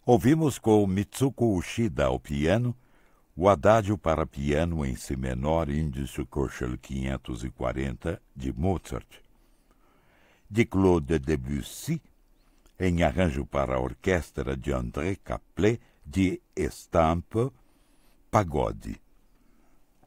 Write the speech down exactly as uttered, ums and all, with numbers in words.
Ouvimos com Mitsuko Uchida ao piano o Adágio para piano em si menor índice Köchel quinhentos e quarenta de Mozart, de Claude Debussy, em arranjo para a orquestra de André Caplet, de Estampe, Pagode.